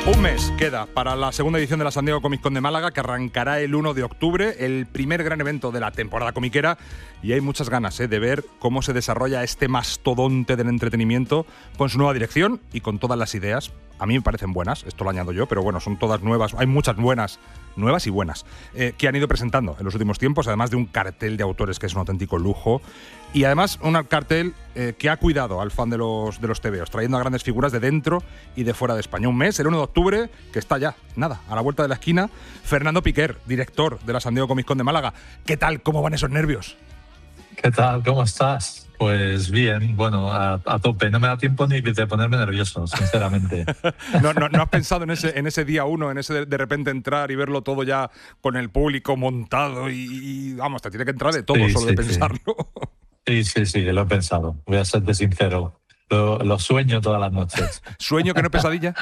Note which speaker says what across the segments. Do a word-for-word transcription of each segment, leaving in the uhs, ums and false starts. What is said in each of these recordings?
Speaker 1: Un mes queda para la segunda edición de la San Diego Comic Con de Málaga, que arrancará el uno de octubre, el primer gran evento de la temporada comiquera, y hay muchas ganas ¿eh? de ver cómo se desarrolla este mastodonte del entretenimiento con su nueva dirección y con todas las ideas. A mí me parecen buenas, esto lo añado yo, pero bueno, son todas nuevas, hay muchas buenas, nuevas y buenas, eh, que han ido presentando en los últimos tiempos, además de un cartel de autores que es un auténtico lujo, y además un cartel eh, que ha cuidado al fan de los, de los tebeos, trayendo a grandes figuras de dentro y de fuera de España. Un mes, el uno de octubre, que está ya, nada, a la vuelta de la esquina. Fernando Piquer, director de la San Diego Comic Con de Málaga. ¿Qué tal? ¿Cómo van esos nervios?
Speaker 2: ¿Qué tal? ¿Cómo estás? Pues bien, bueno, a, a tope. No me da tiempo ni de ponerme nervioso, sinceramente.
Speaker 1: ¿No, no, ¿No has pensado en ese, en ese día uno, en ese de, de repente entrar y verlo todo ya con el público montado y, y vamos, te tiene que entrar de todo
Speaker 2: Sí,
Speaker 1: solo
Speaker 2: sí,
Speaker 1: de pensarlo?
Speaker 2: Sí, sí, sí, lo he pensado. Voy a serte sincero. Lo, lo sueño todas las noches.
Speaker 1: ¿Sueño que no pesadilla?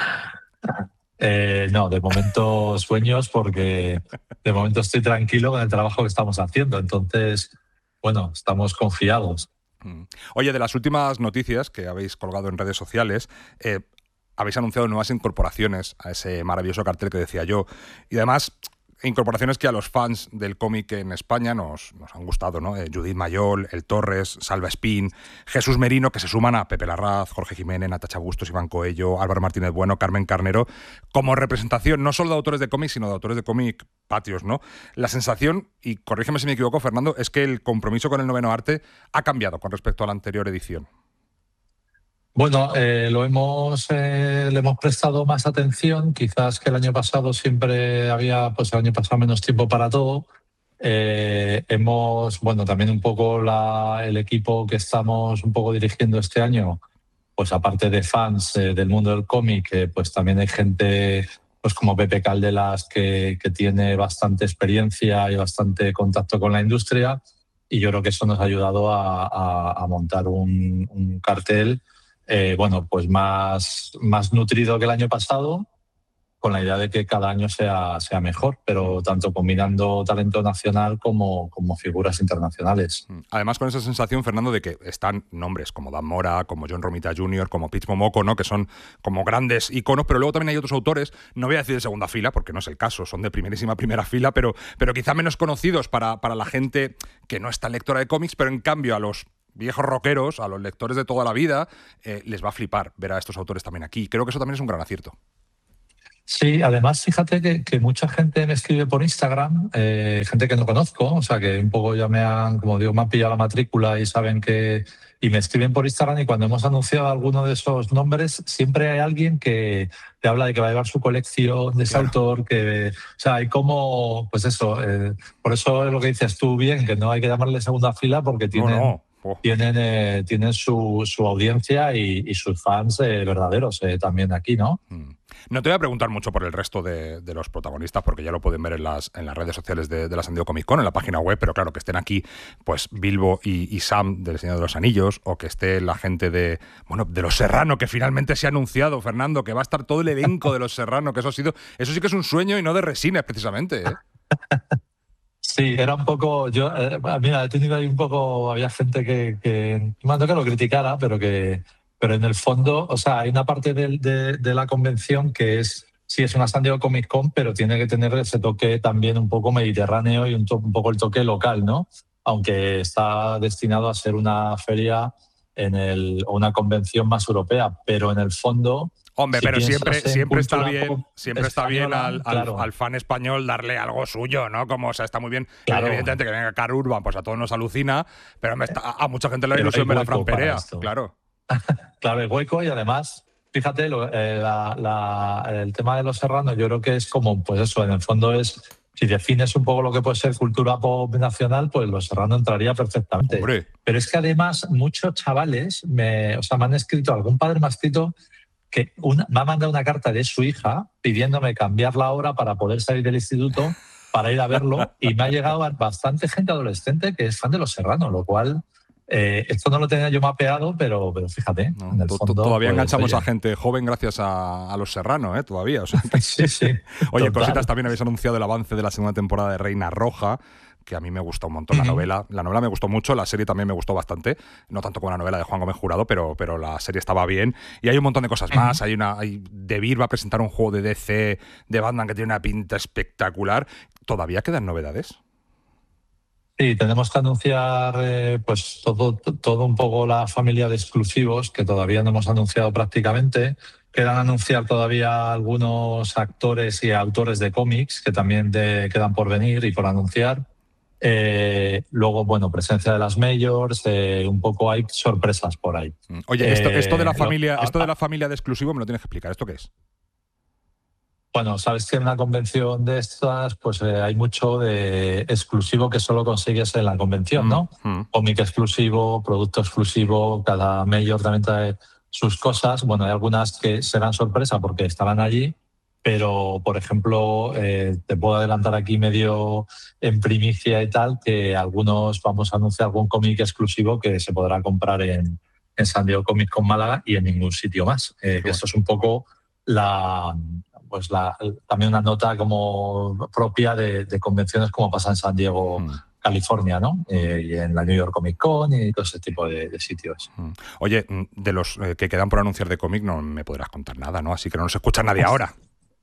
Speaker 2: Eh, no, de momento sueños porque de momento estoy tranquilo con el trabajo que estamos haciendo. Entonces, bueno, estamos confiados.
Speaker 1: Oye, de las últimas noticias que habéis colgado en redes sociales, eh, habéis anunciado nuevas incorporaciones a ese maravilloso cartel que decía yo. Y además, incorporaciones que a los fans del cómic en España nos, nos han gustado, ¿no? Eh, Judith Mayol, El Torres, Salva Espín, Jesús Merino, que se suman a Pepe Larraz, Jorge Jiménez, Natacha Bustos, Iván Coello, Álvaro Martínez Bueno, Carmen Carnero, como representación no solo de autores de cómic, sino de autores de cómic patrios, ¿no? La sensación, y corrígeme si me equivoco, Fernando, es que el compromiso con el noveno arte ha cambiado con respecto a la anterior edición.
Speaker 2: Bueno, eh, lo hemos, eh, le hemos prestado más atención, quizás que el año pasado siempre había, pues el año pasado menos tiempo para todo. Eh, hemos, bueno, también un poco la, el equipo que estamos un poco dirigiendo este año, pues aparte de fans eh, del mundo del cómic, eh, pues también hay gente pues como Pepe Caldelas que, que tiene bastante experiencia y bastante contacto con la industria, y yo creo que eso nos ha ayudado a, a, a montar un, un cartel Eh, bueno, pues más, más nutrido que el año pasado, con la idea de que cada año sea, sea mejor, pero tanto combinando talento nacional como, como figuras internacionales.
Speaker 1: Además, con esa sensación, Fernando, de que están nombres como Dan Mora, como John Romita junior, como Pitch Momoko, ¿no? Que son como grandes iconos, pero luego también hay otros autores, no voy a decir de segunda fila, porque no es el caso, son de primerísima primera fila, pero, pero quizá menos conocidos para, para la gente que no está lectora de cómics, pero en cambio a los viejos rockeros, a los lectores de toda la vida, eh, les va a flipar ver a estos autores también aquí. Creo que eso también es un gran acierto.
Speaker 2: Sí, además, fíjate que, que mucha gente me escribe por Instagram, eh, gente que no conozco, o sea, que un poco ya me han, como digo, me han pillado la matrícula y saben que... Y me escriben por Instagram, y cuando hemos anunciado alguno de esos nombres, siempre hay alguien que te habla de que va a llevar su colección de ese claro. autor, que... O sea, hay como... Pues eso, eh, por eso es lo que dices tú bien, que no hay que llamarle segunda fila porque tienen... No, no. Oh. Tienen, eh, tienen su, su audiencia y, y sus fans eh, verdaderos eh, también aquí, ¿no?
Speaker 1: Mm. No te voy a preguntar mucho por el resto de, de los protagonistas, porque ya lo pueden ver en las, en las redes sociales de, de la San Diego Comic Con, en la página web, pero claro, que estén aquí pues Bilbo y, y Sam del Señor de los Anillos, o que esté la gente de bueno de Los Serrano, que finalmente se ha anunciado, Fernando, que va a estar todo el elenco de Los Serrano, que eso ha sido, eso sí que es un sueño y no de resines, precisamente, ¿eh?
Speaker 2: Sí, era un poco, yo, eh, mira, he tenido ahí un poco, había gente que, que mando que lo criticara, pero que, pero en el fondo, o sea, hay una parte de, de, de la convención que es, sí, es una San Diego Comic Con, pero tiene que tener ese toque también un poco mediterráneo y un, to, un poco el toque local, ¿no? Aunque está destinado a ser una feria en el, o una convención más europea, pero en el fondo...
Speaker 1: Hombre, si pero siempre, siempre está bien, siempre está bien al,
Speaker 2: claro.
Speaker 1: al, al fan español darle algo suyo, ¿no? Como, o sea, está muy bien.
Speaker 2: Claro.
Speaker 1: Evidentemente que venga Karl Urban, pues a todos nos alucina, pero me está, a mucha gente le da ilusión ver a Fran Perea, claro.
Speaker 2: Claro, el hueco, y además, fíjate, lo, eh, la, la, el tema de Los Serrano, yo creo que es como, pues eso, en el fondo es, si defines un poco lo que puede ser cultura pop nacional, pues Los Serrano entraría perfectamente.
Speaker 1: Hombre.
Speaker 2: Pero es que además muchos chavales, me, o sea, me han escrito, algún padre me ha escrito que una, me ha mandado una carta de su hija pidiéndome cambiar la hora para poder salir del instituto para ir a verlo, y me ha llegado bastante gente adolescente que es fan de Los Serrano, lo cual eh, esto no lo tenía yo mapeado, pero, pero fíjate,
Speaker 1: no,
Speaker 2: en el fondo,
Speaker 1: todavía
Speaker 2: pues,
Speaker 1: enganchamos
Speaker 2: oye.
Speaker 1: a gente joven gracias a, a Los Serrano, ¿eh? Todavía, o sea,
Speaker 2: sí, sí.
Speaker 1: Oye,
Speaker 2: Total.
Speaker 1: cositas, también habéis anunciado el avance de la segunda temporada de Reina Roja, que a mí me gusta un montón. Uh-huh. La novela la novela me gustó mucho, la serie también me gustó bastante, no tanto como la novela de Juan Gómez Jurado, pero, pero la serie estaba bien. Y hay un montón de cosas uh-huh. más. Hay una hay, De Beer va a presentar un juego de D C de Batman que tiene una pinta espectacular. ¿Todavía quedan novedades?
Speaker 2: Sí, tenemos que anunciar eh, pues todo, todo un poco la familia de exclusivos que todavía no hemos anunciado prácticamente. Quedan anunciar todavía algunos actores y autores de cómics que también de, quedan por venir y por anunciar. Eh, luego, bueno, presencia de las majors, eh, un poco hay sorpresas por ahí.
Speaker 1: Oye, esto, esto de la familia, lo, esto de la familia de exclusivo me lo tienes que explicar. ¿Esto qué es?
Speaker 2: Bueno, sabes que en una convención de estas, pues eh, hay mucho de exclusivo que solo consigues en la convención, ¿no? Mm-hmm. Cómic exclusivo, producto exclusivo, cada mayor también trae sus cosas. Bueno, hay algunas que serán sorpresa porque estarán allí, pero, por ejemplo, eh, te puedo adelantar aquí medio en primicia y tal, que algunos vamos a anunciar algún cómic exclusivo que se podrá comprar en, en San Diego Comic Con Málaga y en ningún sitio más. Eh, que esto es un poco la... pues la, también una nota como propia de, de convenciones como pasa en San Diego, mm. California, ¿no? Eh, y en la New York Comic Con y todo ese tipo de, de sitios.
Speaker 1: Mm. Oye, de los eh, que quedan por anunciar de cómic no me podrás contar nada, ¿no? Así que no nos escucha nadie ahora.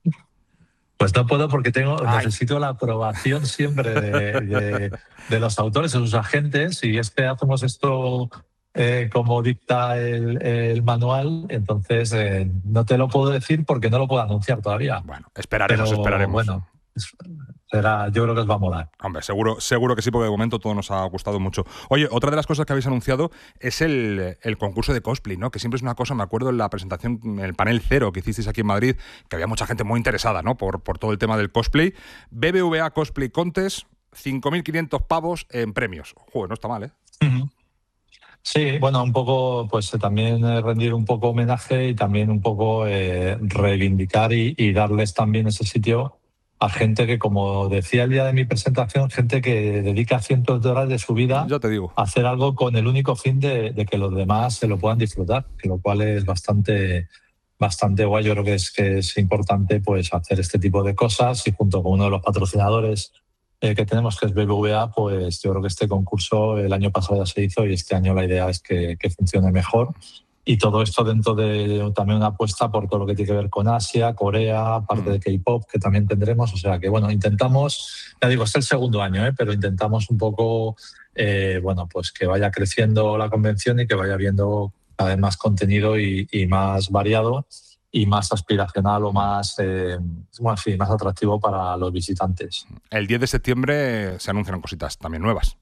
Speaker 2: Pues no puedo porque tengo Ay. necesito la aprobación siempre de, de, de los autores, de sus agentes, y es que hacemos esto... Eh, como dicta el, el manual, entonces eh, no te lo puedo decir porque no lo puedo anunciar todavía.
Speaker 1: Bueno, esperaremos,
Speaker 2: Pero,
Speaker 1: esperaremos.
Speaker 2: Bueno, será, yo creo que os va a molar.
Speaker 1: Hombre, seguro, seguro que sí, porque de momento todo nos ha gustado mucho. Oye, otra de las cosas que habéis anunciado es el, el concurso de cosplay, ¿no? Que siempre es una cosa, me acuerdo en la presentación, en el panel cero que hicisteis aquí en Madrid, que había mucha gente muy interesada, ¿no? Por, por todo el tema del cosplay. B B V A Cosplay Contest, cinco mil quinientos pavos en premios. Joder, no está mal, ¿eh?
Speaker 2: Uh-huh. Sí, bueno, un poco, pues también rendir un poco homenaje y también un poco eh, reivindicar y, y darles también ese sitio a gente que, como decía el día de mi presentación, gente que dedica cientos de horas de su vida
Speaker 1: ya te digo.
Speaker 2: a hacer algo con el único fin de, de que los demás se lo puedan disfrutar, que lo cual es bastante, bastante guay. Yo creo que es, que es importante pues hacer este tipo de cosas y junto con uno de los patrocinadores Eh, que tenemos, que es B B V A, pues yo creo que este concurso el año pasado ya se hizo y este año la idea es que, que funcione mejor. Y todo esto dentro de también una apuesta por todo lo que tiene que ver con Asia, Corea, parte mm. de K-pop, que también tendremos. O sea que, bueno, intentamos, ya digo, es el segundo año, ¿eh? Pero intentamos un poco, eh, bueno, pues que vaya creciendo la convención y que vaya viendo cada vez más contenido y, y más variado y más aspiracional o más, eh, bueno, sí, más atractivo para los visitantes.
Speaker 1: El diez de septiembre se anuncian cositas también nuevas.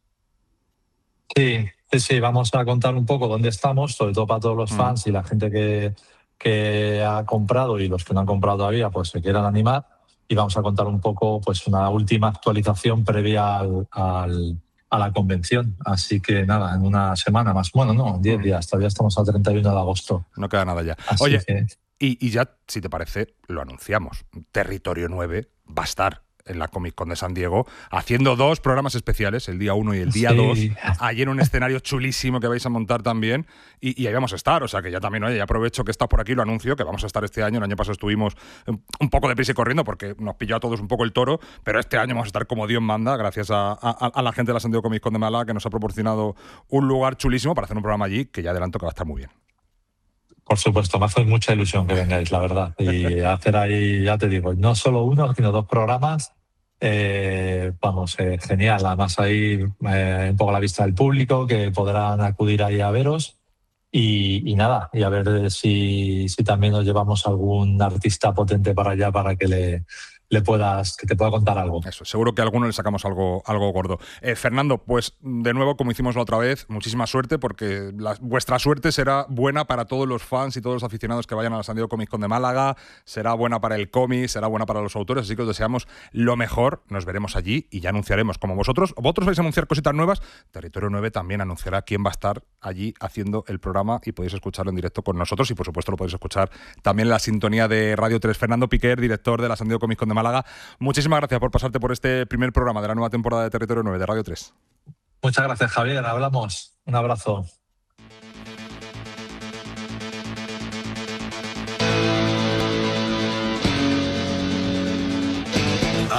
Speaker 2: Sí, sí, sí, vamos a contar un poco dónde estamos, sobre todo para todos los fans mm. y la gente que, que ha comprado y los que no han comprado todavía, pues se quieran animar. Y vamos a contar un poco pues una última actualización previa al, al, a la convención. Así que nada, en una semana más. Bueno, no, diez mm. días, todavía estamos al treinta y uno de agosto.
Speaker 1: No queda nada ya.
Speaker 2: Así
Speaker 1: Oye,
Speaker 2: que...
Speaker 1: y, y ya, si te parece, lo anunciamos. Territorio nueve va a estar en la Comic Con de San Diego, haciendo dos programas especiales, el día uno y el día dos, sí. allí en un escenario chulísimo que vais a montar también, y, y ahí vamos a estar, o sea que ya también, oye, ya aprovecho que estás por aquí, lo anuncio, que vamos a estar este año. El año pasado estuvimos un poco deprisa y corriendo porque nos pilló a todos un poco el toro, pero este año vamos a estar como Dios manda, gracias a, a, a la gente de la San Diego Comic Con de Málaga, que nos ha proporcionado un lugar chulísimo para hacer un programa allí, que ya adelanto que va a estar muy bien.
Speaker 2: Por supuesto, me hace mucha ilusión que vengáis, la verdad, y hacer ahí, ya te digo, no solo uno, sino dos programas. Eh, vamos, eh, genial. Además ahí eh, un poco a la vista del público, que podrán acudir ahí a veros y, y nada, y a ver si, si también nos llevamos algún artista potente para allá para que le, le puedas, que te pueda contar algo.
Speaker 1: Eso, seguro que a alguno le sacamos algo, algo gordo. Eh, Fernando, pues de nuevo, como hicimos la otra vez, muchísima suerte, porque la, vuestra suerte será buena para todos los fans y todos los aficionados que vayan a la San Diego Comic Con de Málaga, será buena para el cómic, será buena para los autores, así que os deseamos lo mejor. Nos veremos allí y ya anunciaremos, como vosotros, vosotros vais a anunciar cositas nuevas, Territorio nueve también anunciará quién va a estar allí haciendo el programa y podéis escucharlo en directo con nosotros y por supuesto lo podéis escuchar también en la sintonía de Radio tres. Fernando Piquer, director de la San Diego Comic Con de Málaga, muchísimas gracias por pasarte por este primer programa de la nueva temporada de Territorio nueve de Radio tres.
Speaker 2: Muchas gracias, Javier. Hablamos. Un abrazo.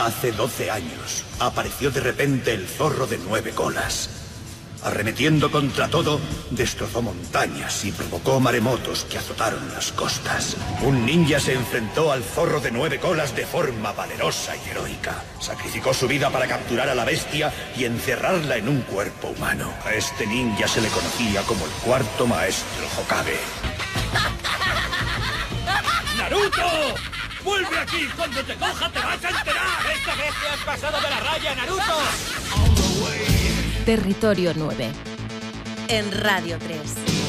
Speaker 3: Hace doce años apareció de repente el zorro de nueve colas. Arremetiendo contra todo, destrozó montañas y provocó maremotos que azotaron las costas. Un ninja se enfrentó al zorro de nueve colas de forma valerosa y heroica. Sacrificó su vida para capturar a la bestia y encerrarla en un cuerpo humano. A este ninja se le conocía como el cuarto maestro Hokage.
Speaker 4: ¡Naruto! ¡Vuelve aquí! ¡Cuando te coja te vas a enterar! ¡Esta vez te has pasado de la raya, Naruto!
Speaker 5: Territorio nueve. En Radio tres.